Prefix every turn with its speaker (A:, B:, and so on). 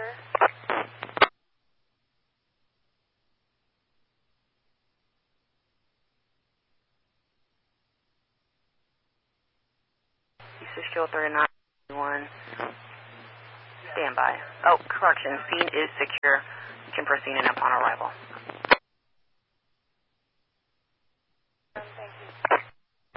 A: East Kill 3991. Stand by. Oh, correction. Scene is secure. You can proceed in upon arrival.